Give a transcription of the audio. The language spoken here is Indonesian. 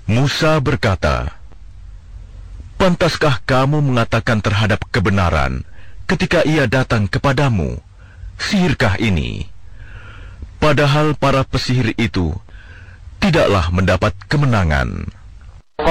Musa berkata, "Pantaskah kamu mengatakan terhadap kebenaran ketika ia datang kepadamu, 'Sihirkah ini?' Padahal para pesihir itu tidaklah mendapat kemenangan."